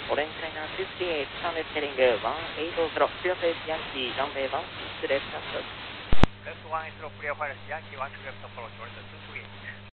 Orange China 58, Sunway heading 180, clear face Yankee, runway 16 left, Left 180, clear fire Yankee 1 left, approach, Orange 228.